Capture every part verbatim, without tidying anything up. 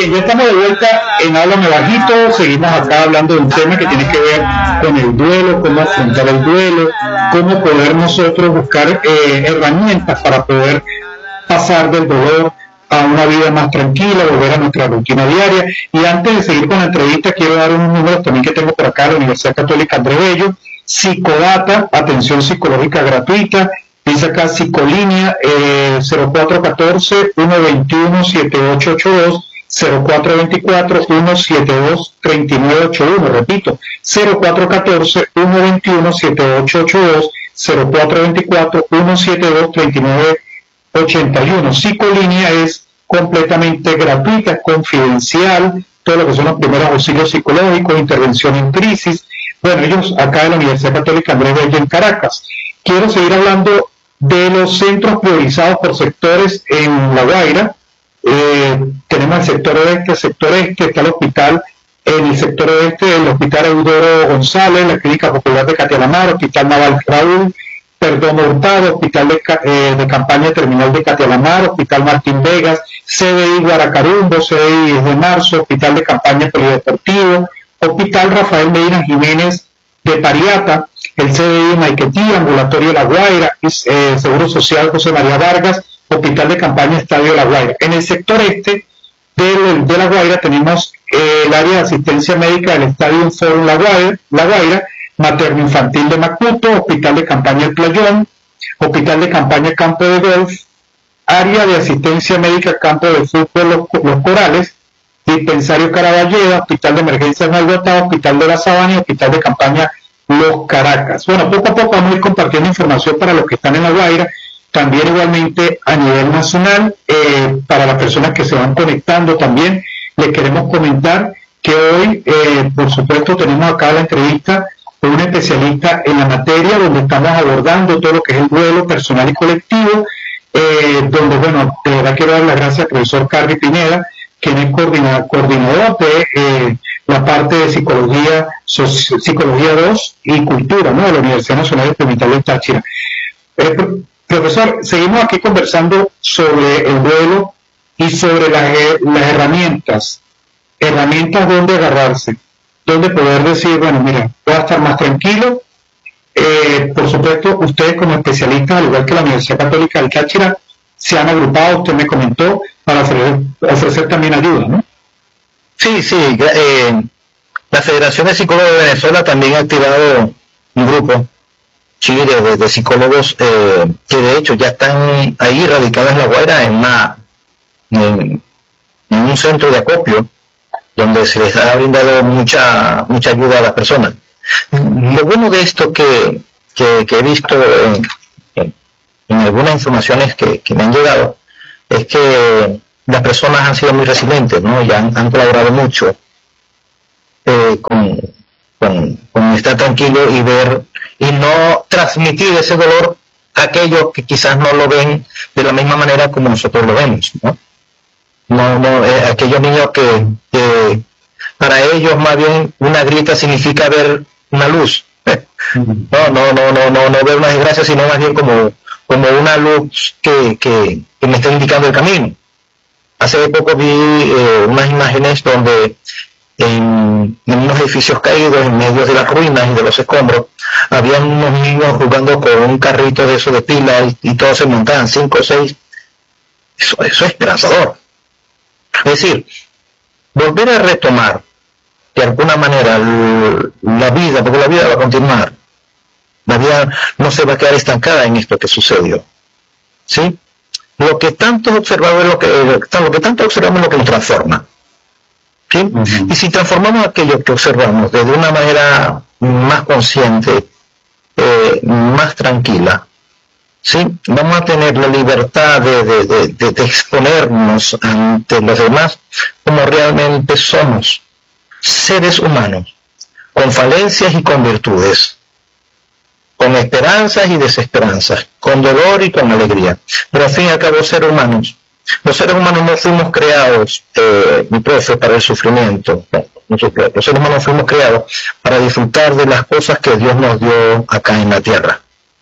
Bien, ya estamos de vuelta en Háblame Bajito. Seguimos acá hablando de un tema que tiene que ver con el duelo, cómo afrontar el duelo, cómo poder nosotros buscar eh, herramientas para poder pasar del dolor a una vida más tranquila, volver a nuestra rutina diaria. Y antes de seguir con la entrevista, quiero dar un número también que tengo por acá, la Universidad Católica André Bello, Psicodata, atención psicológica gratuita. Dice acá Psicolínea, eh, cero cuatro uno cuatro, uno dos uno, siete ocho ocho dos, cero cuatro dos cuatro, uno siete dos, tres nueve ocho uno, repito, cero cuatro uno cuatro, uno dos uno, siete ocho ocho dos, cero cuatro dos cuatro, uno siete dos, tres nueve ocho uno. Psicolínea es completamente gratuita, confidencial, todo lo que son los primeros auxilios psicológicos, intervención en crisis. Bueno, ellos acá en la Universidad Católica Andrés Bello en Caracas. Quiero seguir hablando de los centros priorizados por sectores en La Guaira. Eh, tenemos el sector oeste, el sector este, está el hospital, en el sector oeste, el hospital Eudoro González, la Clínica Popular de Catialamar, Hospital Naval Raúl Perdomo Hurtado, Hospital de, eh, de Campaña Terminal de Catialamar, Hospital Martín Vegas, C D I Guaracarumbo, C D I diez de marzo, Hospital de Campaña Polideportivo, Hospital Rafael Medina Jiménez de Pariata, el C D I Maiquetía, Ambulatorio La Guaira, eh, Seguro Social José María Vargas, Hospital de Campaña Estadio La Guaira. En el sector este de, de La Guaira tenemos eh, el área de asistencia médica del Estadio Forum La Guaira, La Guaira, Materno Infantil de Macuto, Hospital de Campaña El Playón, Hospital de Campaña Campo de Golf, área de asistencia médica Campo de Fútbol Los, Los Corales, Dispensario Caraballeda, Hospital de Emergencia Malgotá, Hospital de la Sabana y Hospital de Campaña Los Caracas. Bueno, poco a poco vamos a ir compartiendo información para los que están en La Guaira, también igualmente a nivel nacional, eh, para las personas que se van conectando también, les queremos comentar que hoy, eh, por supuesto, tenemos acá la entrevista con un especialista en la materia, donde estamos abordando todo lo que es el duelo personal y colectivo, eh, donde, bueno, de verdad quiero dar las gracias al profesor Carly Pineda, quien es coordinador, coordinador de eh, la parte de psicología, so, psicología dos y cultura, ¿no?, de la Universidad Nacional Experimental de Táchira. Eh, profesor, seguimos aquí conversando sobre el duelo y sobre las, las herramientas, herramientas donde agarrarse, donde poder decir, bueno, mira, voy a estar más tranquilo. Eh, por supuesto, ustedes como especialistas, al igual que la Universidad Católica del Táchira, se han agrupado, usted me comentó, para ofrecer, ofrecer también ayuda, ¿no? Sí, sí. Eh, la Federación de Psicólogos de Venezuela también ha activado un grupo, sí, de, de, de psicólogos eh, que de hecho ya están ahí radicados en La Guaira, en, una, en, en un centro de acopio, donde se les ha brindado mucha mucha ayuda a las personas. Lo bueno de esto que, que, que he visto en, en, en algunas informaciones que, que me han llegado, es que las personas han sido muy resilientes, ¿no? Y han, han colaborado mucho eh, con, con, con estar tranquilo y ver y no transmitir ese dolor a aquellos que quizás no lo ven de la misma manera como nosotros lo vemos, ¿no? No, no, eh, aquellos niños que, que para ellos más bien una grieta significa ver una luz. No, no, no, no, no, no ver una desgracia, sino más bien como, como una luz que, que, que me está indicando el camino. Hace poco vi eh, unas imágenes donde en, en unos edificios caídos, en medio de las ruinas y de los escombros, habían unos niños jugando con un carrito de eso de pila y, y todos se montaban, cinco o seis. Eso, eso es esperanzador. Es decir, volver a retomar de alguna manera el, la vida, porque la vida va a continuar. La vida no se va a quedar estancada en esto que sucedió. ¿Sí? Lo que tanto observamos es lo que, lo que tanto observamos es lo que nos transforma. ¿Sí? Uh-huh. Y si transformamos aquello que observamos de una manera más consciente, eh, más tranquila, ¿sí?, vamos a tener la libertad de, de, de, de, de exponernos ante los demás como realmente somos, seres humanos, con falencias y con virtudes, con esperanzas y desesperanzas, con dolor y con alegría, pero al fin y al cabo seres humanos. Los seres humanos no fuimos creados, eh, mi profe, para el sufrimiento. No, los seres humanos fuimos creados para disfrutar de las cosas que Dios nos dio acá en la tierra.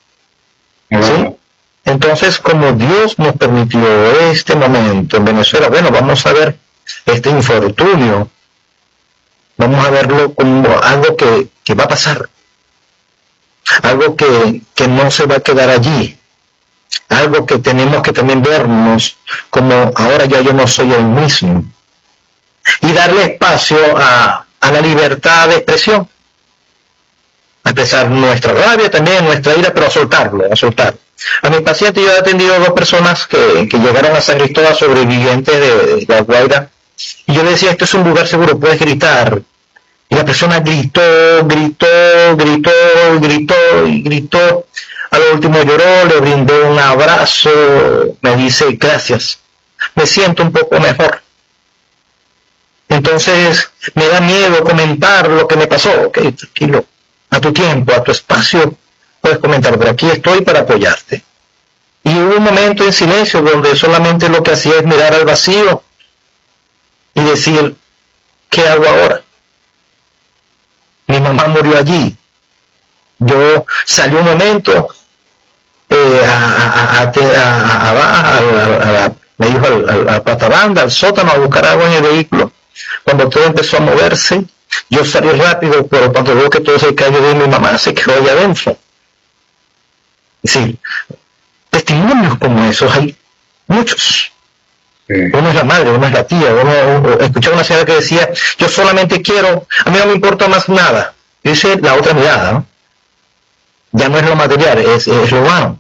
¿Sí? Entonces, como Dios nos permitió este momento en Venezuela, bueno, vamos a ver este infortunio, vamos a verlo como algo que, que va a pasar, algo que, que no se va a quedar allí, algo que tenemos que también vernos como ahora ya yo no soy el mismo, y darle espacio a, a la libertad de expresión, a expresar nuestra rabia también, nuestra ira, pero a soltarlo, a soltar. A mi paciente yo he atendido a dos personas que, que llegaron a San Cristóbal, sobrevivientes de, de La Guaira, y yo le decía, esto es un lugar seguro, puedes gritar. Y la persona gritó, gritó, gritó, gritó y gritó. A lo último lloró, le brindé un abrazo, me dice, gracias, me siento un poco mejor. Entonces, me da miedo comentar lo que me pasó. Ok, tranquilo, a tu tiempo, a tu espacio, puedes comentar, pero aquí estoy para apoyarte. Y hubo un momento en silencio donde solamente lo que hacía es mirar al vacío y decir, ¿qué hago ahora? Mi mamá murió allí. Yo salí un momento eh, a, a, a, a, a, a, a, me dijo a la patabanda, al sótano, a buscar agua en el vehículo. Cuando todo empezó a moverse, yo salí rápido, pero cuando veo que todo se cayó de mi mamá, se quedó allá adentro. Es decir, testimonios como esos hay muchos. Sí. Uno es la madre, uno es la tía, uno, uno escuchaba una señora que decía, yo solamente quiero, a mí no me importa más nada. Dice la otra mirada, ¿no? Ya no es lo material, es, es lo humano.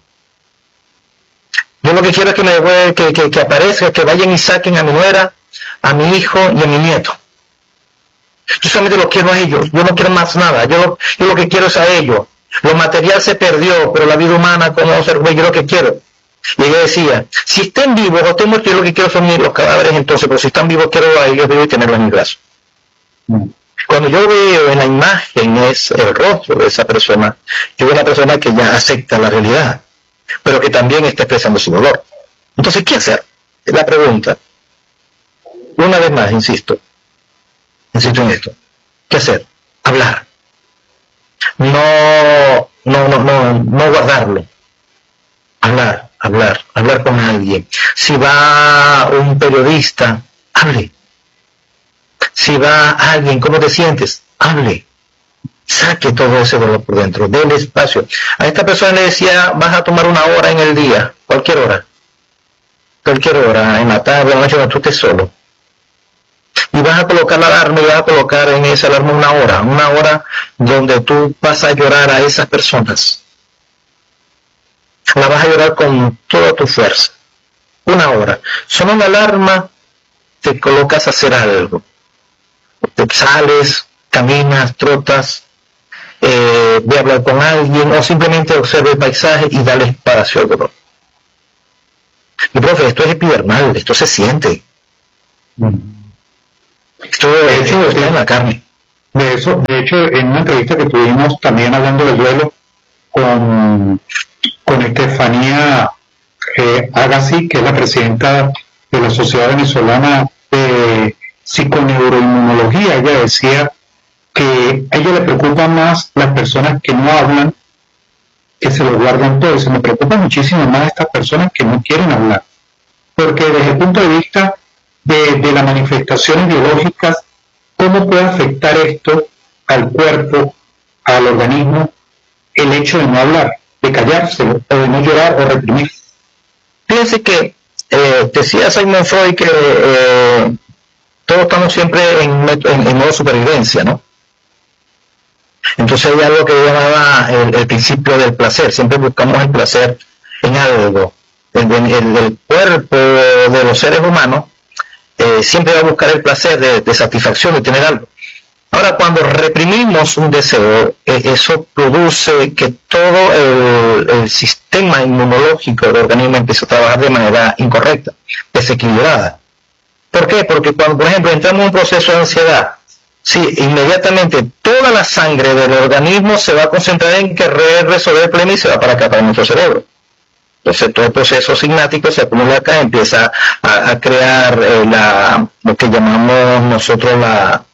Yo lo que quiero es que me que, que, que aparezca, que vayan y saquen a mi nuera, a mi hijo y a mi nieto. Yo solamente los quiero a ellos, yo no quiero más nada, yo, yo lo que quiero es a ellos. Lo material se perdió, pero la vida humana, como ser, yo lo que quiero. Y ella decía, si estén vivos o estén muertos, yo lo que quiero son los cadáveres entonces, pero si están vivos quiero a ellos vivos y tenerlos en mi brazo. Mm. Cuando yo veo en la imagen es el rostro de esa persona, yo veo una persona que ya acepta la realidad, pero que también está expresando su dolor. Entonces, ¿qué hacer? Es la pregunta. Una vez más, insisto, insisto en esto. ¿Qué hacer? Hablar. No, no, no, no, no guardarlo. Hablar, hablar, hablar con alguien. Si va un periodista, hable. Si va alguien, ¿cómo te sientes? Hable. Saque todo ese dolor por dentro, déle espacio. A esta persona le decía, vas a tomar una hora en el día, cualquier hora. Cualquier hora, en la tarde, en la noche, cuando tú estés solo. Y vas a colocar la alarma y vas a colocar en esa alarma una hora, una hora donde tú vas a llorar a esas personas. La vas a llorar con toda tu fuerza. Una hora. Solo una alarma, te colocas a hacer algo. Te sales, caminas, trotas, eh, ve a hablar con alguien o simplemente observa el paisaje y dale espacio al dolor. Y profe, esto es epidermal, esto se siente. Mm. Esto de hecho está en la carne. De eso, de hecho, en una entrevista que tuvimos también hablando del duelo con, con Estefanía eh, Agassi, que es la presidenta de la Sociedad Venezolana de Psiconeuroinmunología, ella decía que a ella le preocupan más las personas que no hablan, que se lo guardan todo, y se me preocupa muchísimo más estas personas que no quieren hablar, porque desde el punto de vista de, de las manifestaciones biológicas, ¿cómo puede afectar esto al cuerpo, al organismo, el hecho de no hablar, de callarse, o de no llorar o reprimir? Fíjense que eh, decía Sigmund Freud que eh, todos estamos siempre en, en, en modo supervivencia, ¿no? Entonces hay algo que llamaba el, el principio del placer, siempre buscamos el placer en algo. El, el, el cuerpo de los seres humanos eh, siempre va a buscar el placer de, de satisfacción, de tener algo. Ahora, cuando reprimimos un deseo, eh, eso produce que todo el, el sistema inmunológico del organismo empiece a trabajar de manera incorrecta, desequilibrada. ¿Por qué? Porque cuando, por ejemplo, entramos en un proceso de ansiedad, sí, inmediatamente toda la sangre del organismo se va a concentrar en querer resolver el problema y se va para acá, para nuestro cerebro. Entonces todo el proceso signático se acumula acá, empieza a, a crear eh, la, lo que llamamos nosotros la,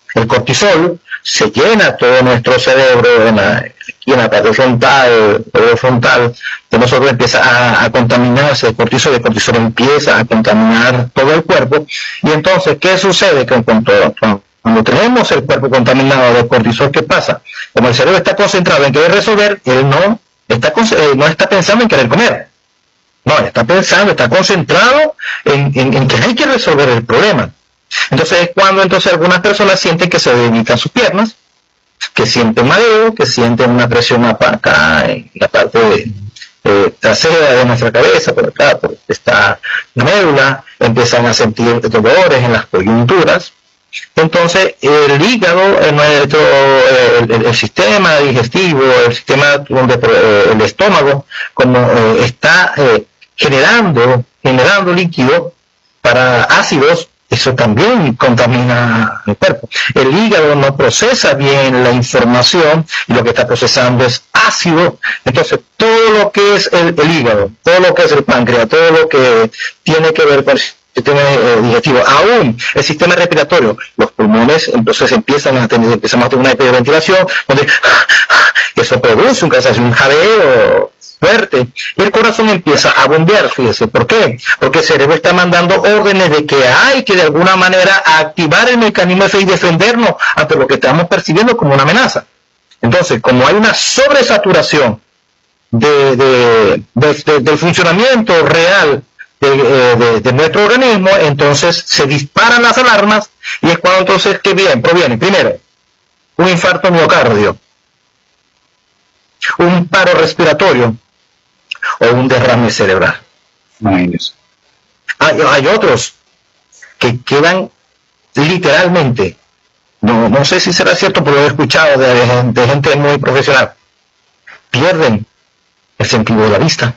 el cortisol, se llena todo nuestro cerebro en la, aquí en la parte frontal, el frontal de nosotros empieza a, a contaminarse el cortisol, el cortisol empieza a contaminar todo el cuerpo, y entonces, ¿qué sucede? Que cuando, cuando tenemos el cuerpo contaminado de cortisol, ¿qué pasa? Como el cerebro está concentrado en querer resolver, él no está, no está pensando en querer comer. No, está pensando, está concentrado en, en, en que hay que resolver el problema. Entonces es cuando entonces algunas personas sienten que se debilitan sus piernas, que sienten mareo, que sienten una presión acá en la parte de, de trasera de nuestra cabeza, por acá, por esta médula, empiezan a sentir dolores en las coyunturas. Entonces el hígado, el, nuestro, el, el, el sistema digestivo, el sistema donde el estómago, como eh, está eh, generando, generando líquido para ácidos, eso también contamina el cuerpo. El hígado no procesa bien la información y lo que está procesando es ácido. Entonces, todo lo que es el, el hígado, todo lo que es el páncreas, todo lo que tiene que ver con el sistema eh, digestivo, aún el sistema respiratorio, los pulmones, entonces empiezan a tener, empezamos a tener una hiperventilación, donde eso produce un cansancio, un jadeo fuerte, y el corazón empieza a bombear. Fíjese, ¿por qué? Porque el cerebro está mandando órdenes de que hay que de alguna manera activar el mecanismo y defendernos ante lo que estamos percibiendo como una amenaza. Entonces, como hay una sobresaturación de, de, de, de, del funcionamiento real de, de, de nuestro organismo, entonces se disparan las alarmas, y es cuando entonces que bien, proviene, primero, un infarto miocardio, un paro respiratorio, o un derrame cerebral. Hay, hay otros que quedan literalmente, no, no sé si será cierto, pero lo he escuchado de, de gente muy profesional, pierden el sentido de la vista.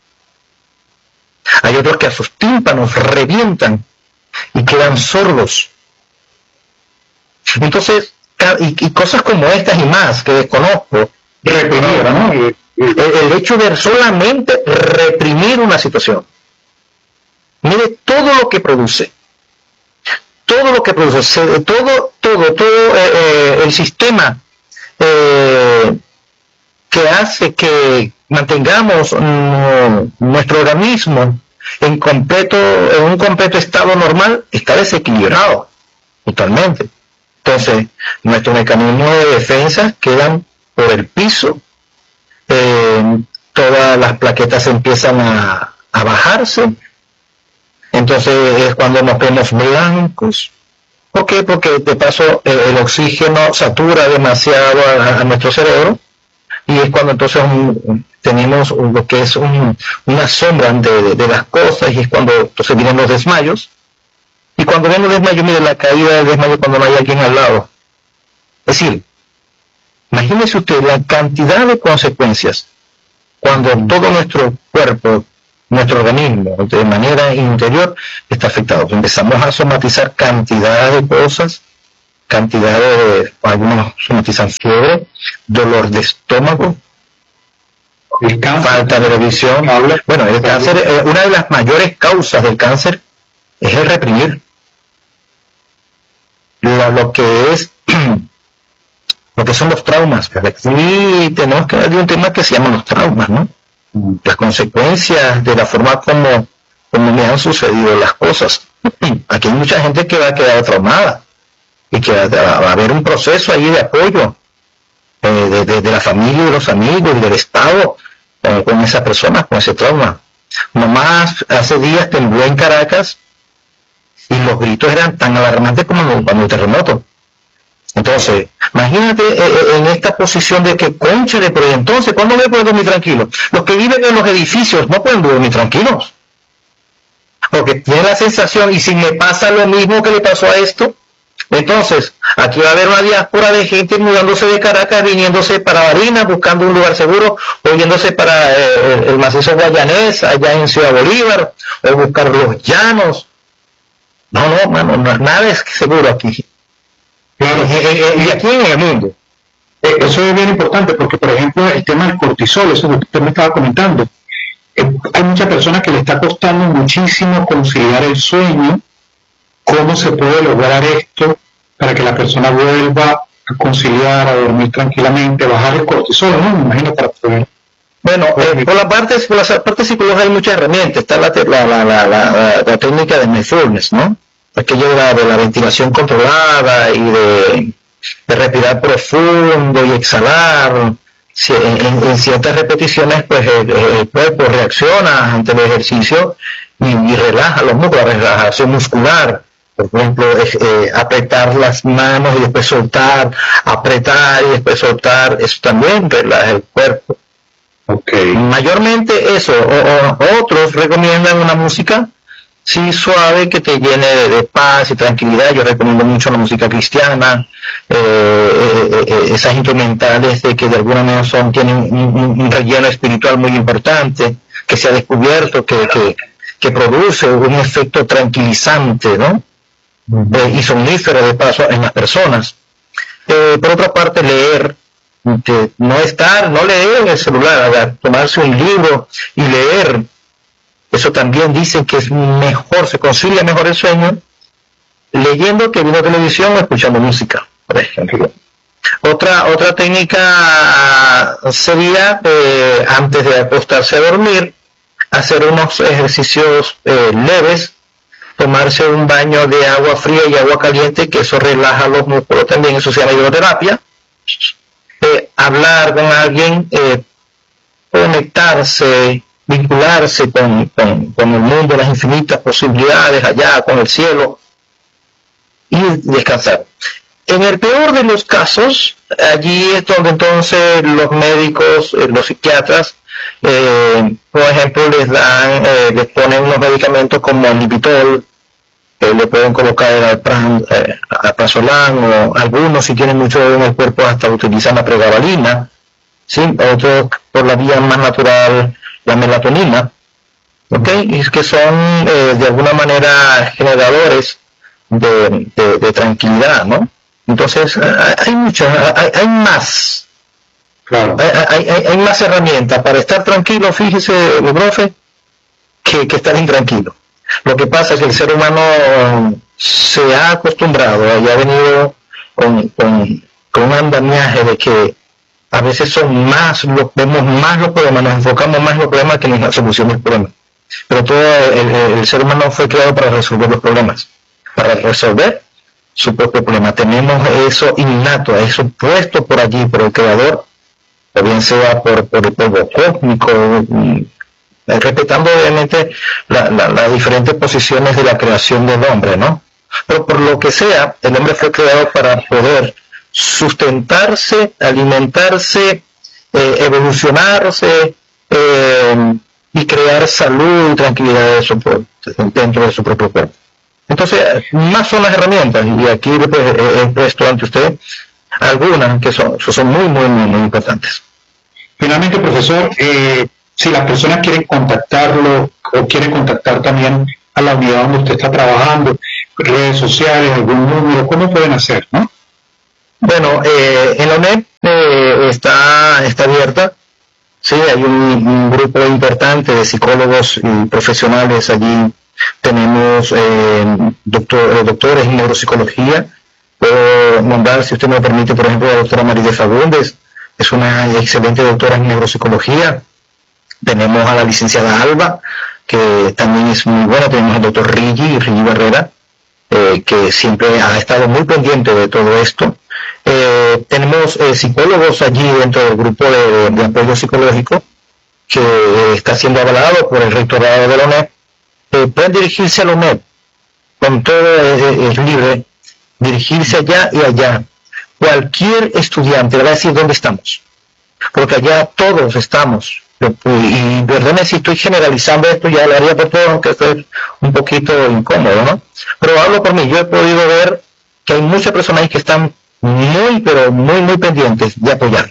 Hay otros que a sus tímpanos revientan y quedan sordos. Entonces, y, y cosas como estas y más que desconozco, reprimir, ¿no? El, el hecho de solamente reprimir una situación. Mire todo lo que produce, todo lo que produce, todo, todo, todo eh, eh, el sistema eh, que hace que mantengamos mm, nuestro organismo en completo, en un completo estado normal, está desequilibrado totalmente. Entonces, nuestros mecanismos de defensa quedan por el piso. Eh, todas las plaquetas empiezan a, a bajarse, entonces es cuando nos vemos blancos. ¿Por qué? Porque de paso eh, el oxígeno satura demasiado a, a nuestro cerebro, y es cuando entonces un, tenemos un, lo que es un, una sombra de, de, de las cosas, y es cuando entonces vienen los desmayos. Y cuando vienen los desmayos, mire la caída del desmayo cuando no hay alguien al lado. Es decir, imagínese usted la cantidad de consecuencias cuando todo nuestro cuerpo, nuestro organismo, de manera interior, está afectado. Empezamos a somatizar cantidad de cosas, cantidad de, algunos somatizan fiebre, dolor de estómago, el cáncer, falta de visión. Bueno, el cáncer, eh, una de las mayores causas del cáncer es el reprimir. Lo, lo que es lo que son los traumas. Y tenemos que hablar de un tema que se llama los traumas, ¿no? Las consecuencias de la forma como, como me han sucedido las cosas. Aquí hay mucha gente que va a quedar traumada, y que va, va a haber un proceso ahí de apoyo eh, de, de, de la familia, de los amigos, del Estado, eh, con esas personas, con ese trauma. Nomás hace días tembló en Caracas, y los gritos eran tan alarmantes como cuando el terremoto. Entonces, imagínate eh, en esta posición de que, cónchale, pero entonces, ¿cuándo me puedo dormir tranquilo? Los que viven en los edificios no pueden dormir tranquilos, porque tienen la sensación, y si me pasa lo mismo que le pasó a esto, entonces, aquí va a haber una diáspora de gente mudándose de Caracas, viniéndose para Barinas, buscando un lugar seguro, o yéndose para eh, el, el macizo guayanés, allá en Ciudad Bolívar, o buscar los llanos. No, no, mano, no, nada es seguro aquí. Claro, y aquí en el mundo. Eso es bien importante, porque, por ejemplo, el tema del cortisol, eso que usted me estaba comentando, eh, hay muchas personas que le está costando muchísimo conciliar el sueño. ¿Cómo se puede lograr esto? para que la persona vuelva a conciliar, a dormir tranquilamente, a bajar el cortisol, ¿no? Me imagino para poder... Bueno, eh, por la parte, por la parte psicológica hay muchas herramientas. Está la, la, la, la, la, la técnica de mindfulness, ¿no? Aquello de la, de la ventilación controlada y de, de respirar profundo y exhalar. Si, en, en ciertas repeticiones, pues el, el cuerpo reacciona ante el ejercicio y, y relaja los músculos, la relajación muscular. Por ejemplo, eh, apretar las manos y después soltar, apretar y después soltar, eso también relaja el cuerpo. Okay. Mayormente eso, o, o, otros recomiendan una música sí suave que te llene de, de paz y tranquilidad. Yo recomiendo mucho la música cristiana, eh, eh, eh, esas instrumentales de que de alguna manera son, tienen un, un relleno espiritual muy importante, que se ha descubierto que, que, que produce un efecto tranquilizante, ¿no? Uh-huh. Eh, y somnífero de paso en las personas. Eh, por otra parte, leer. Que no estar, no leer en el celular, a tomarse un libro y leer, eso también dicen que es mejor, se concilia mejor el sueño leyendo que viendo televisión o escuchando música, por ejemplo. Otra otra técnica sería, eh, antes de acostarse a dormir, hacer unos ejercicios eh, leves, tomarse un baño de agua fría y agua caliente, que eso relaja los músculos también, eso se llama hidroterapia. Eh, hablar con alguien, eh, conectarse, vincularse con, con, con el mundo, las infinitas posibilidades allá, con el cielo, y descansar. En el peor de los casos, allí es donde entonces los médicos, eh, los psiquiatras, eh, por ejemplo, les dan, eh, les ponen unos medicamentos como el Lipitor, eh, le pueden colocar el alpran, eh, alprazolam, o algunos, si tienen mucho en el cuerpo, hasta utilizan la pregabalina, ¿sí? Otros por la vía más natural, la melatonina, ¿ok? Y que son eh, de alguna manera generadores de, de, de tranquilidad, ¿no? Entonces, hay muchas, hay, hay más, claro. hay, hay, hay más herramientas para estar tranquilo, fíjese, profe, que, que estar intranquilo. Lo que pasa es que el ser humano se ha acostumbrado y ha venido con, con, con un andamiaje de que a veces son más, lo, vemos más los problemas, nos enfocamos más en los problemas que en la solución del problema. Pero todo el, el, el ser humano fue creado para resolver los problemas, para resolver su propio problema. Tenemos eso innato, eso puesto por allí por el creador, o bien sea por, por el polvo cósmico, respetando obviamente las la, la diferentes posiciones de la creación del hombre, ¿no? Pero por lo que sea, el hombre fue creado para poder sustentarse, alimentarse, eh, evolucionarse eh, y crear salud y tranquilidad de su, dentro de su propio cuerpo. Entonces, más son las herramientas, y aquí pues, he puesto ante usted algunas que son, son muy, muy, muy, muy importantes. Finalmente, profesor, eh, si las personas quieren contactarlo o quieren contactar también a la unidad donde usted está trabajando, redes sociales, algún número, ¿cómo pueden hacer, no? Bueno, eh, en la U N E D eh, está, está abierta, sí, hay un, un grupo importante de psicólogos y profesionales allí. Tenemos eh, doctor, eh, doctores en neuropsicología. Puedo nombrar, si usted me permite, por ejemplo, la doctora María Fagundes, es una excelente doctora en neuropsicología. Tenemos a la licenciada Alba, que también es muy buena. Tenemos al doctor Rigi, Rigi Barrera, eh, que siempre ha estado muy pendiente de todo esto. Eh, tenemos eh, psicólogos allí dentro del grupo de, de apoyo psicológico, que eh, está siendo avalado por el rectorado de la U N E D. Eh, pueden dirigirse a la U N E D, con todo eh, es libre, dirigirse allá y allá. Cualquier estudiante le va a decir dónde estamos, porque allá todos estamos. Y perdone si estoy generalizando esto, ya lo haría por todo, aunque esto es un poquito incómodo, ¿no? Pero hablo por mí, yo he podido ver que hay muchas personas que están muy, pero muy, muy pendientes de apoyar.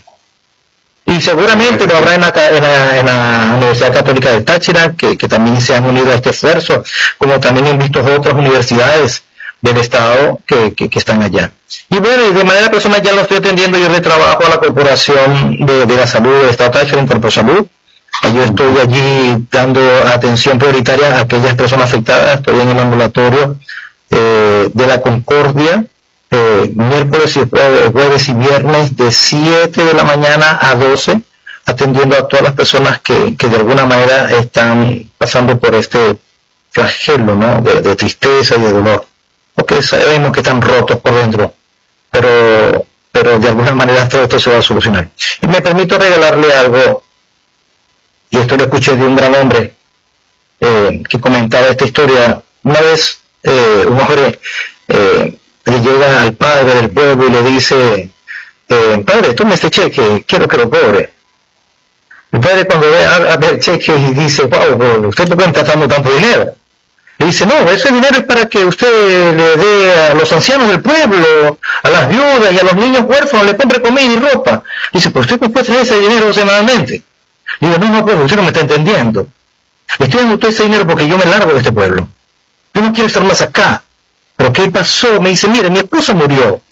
Y seguramente lo habrá en la, en la, en la Universidad Católica de Táchira, que, que también se han unido a este esfuerzo, como también he visto otras universidades del Estado que, que, que están allá. Y bueno, de manera personal ya lo estoy atendiendo, yo le trabajo a la Corporación de, de la Salud del Estado Táchira, en Corposalud. Yo estoy allí dando atención prioritaria a aquellas personas afectadas. Estoy en el ambulatorio eh, de la Concordia, eh, miércoles y jueves y viernes de siete de la mañana a doce, atendiendo a todas las personas que, que de alguna manera están pasando por este flagelo, ¿no? de, de tristeza y de dolor, porque sabemos que están rotos por dentro, pero, pero de alguna manera todo esto se va a solucionar. Y me permito regalarle algo, y esto lo escuché de un gran hombre eh, que comentaba esta historia. Una vez eh, un hombre eh, le llega al padre del pueblo y le dice, eh, padre, tome este cheque, quiero que lo cobre. El padre, cuando ve a, a ver el cheque, y dice, wow, ¿usted por qué está dando tanto dinero? Le dice, no, ese dinero es para que usted le dé a los ancianos del pueblo, a las viudas y a los niños huérfanos, le compre comida y ropa. Dice, pero usted no puede traer ese dinero semanalmente. Le digo, no, no puedo, usted no me está entendiendo. Le estoy dando todo ese dinero porque yo me largo de este pueblo. Yo no quiero estar más acá. ¿Pero qué pasó? Me dice, mire, mi esposa murió.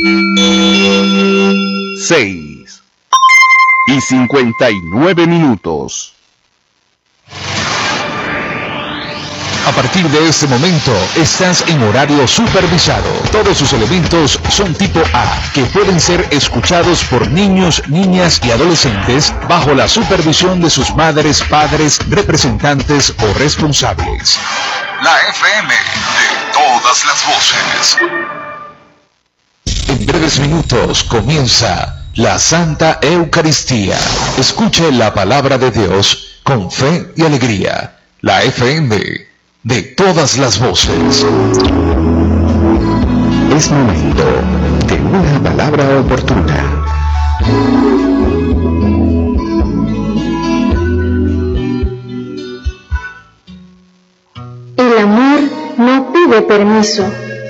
Seis y cincuenta y nueve minutos. A partir de este momento, estás en horario supervisado. Todos sus elementos son tipo A, que pueden ser escuchados por niños, niñas y adolescentes bajo la supervisión de sus madres, padres, representantes o responsables. La F M de todas las voces. En breves minutos comienza la Santa Eucaristía. Escuche la palabra de Dios con fe y alegría. La F M de todas las voces. Es momento de una palabra oportuna. El amor no pide permiso.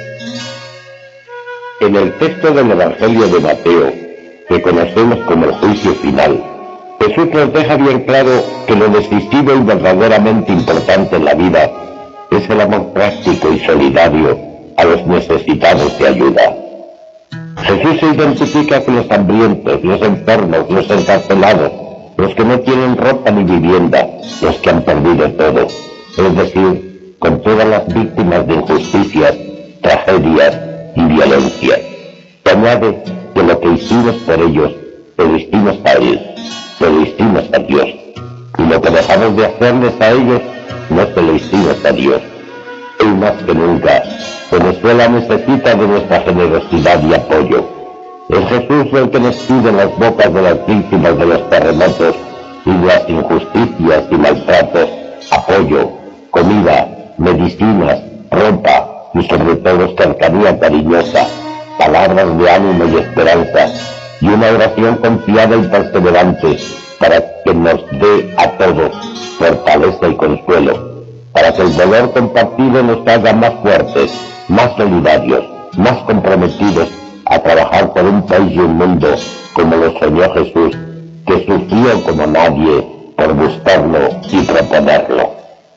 En el texto del Evangelio de Mateo, que conocemos como el juicio final, Jesús nos deja bien claro que lo decisivo y verdaderamente importante en la vida es el amor práctico y solidario a los necesitados de ayuda. Jesús se identifica con los hambrientos, los enfermos, los encarcelados, los que no tienen ropa ni vivienda, los que han perdido todo, es decir, con todas las víctimas de injusticias, tragedias y violencia. Se añade que lo que hicimos por ellos, lo hicimos a Él, lo hicimos a Dios, y lo que dejamos de hacerles a ellos, no se lo hicimos a Dios. Y más que nunca, Venezuela necesita de nuestra generosidad y apoyo. Es Jesús el que nos pide en las bocas de las víctimas de los terremotos y de las injusticias y maltratos apoyo, comida, medicinas, ropa y sobre todo cercanía cariñosa, palabras de ánimo y esperanza y una oración confiada y perseverante para que nos dé a todos fortaleza y consuelo, para que el dolor compartido nos haga más fuertes, más solidarios, más comprometidos a trabajar por un país y un mundo como lo soñó Jesús, que sufrió como nadie por buscarlo y proponerlo.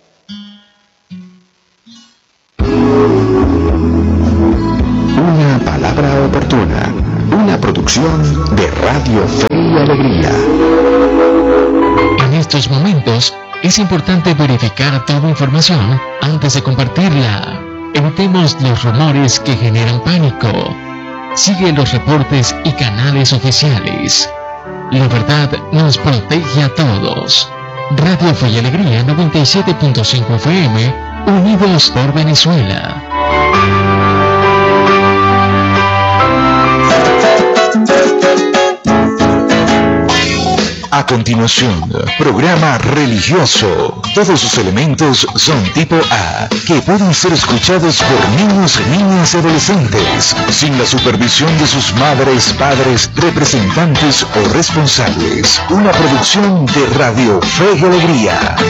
Una palabra oportuna, una producción de Radio Fe y Alegría. En estos momentos es importante verificar toda información antes de compartirla. Evitemos los rumores que generan pánico. Sigue los reportes y canales oficiales. La verdad nos protege a todos. Radio Fe y Alegría noventa y siete punto cinco F M, unidos por Venezuela. A continuación, programa religioso. Todos sus elementos son tipo A, que pueden ser escuchados por niños, niñas y adolescentes, sin la supervisión de sus madres, padres, representantes o responsables. Una producción de Radio Fe y Alegría.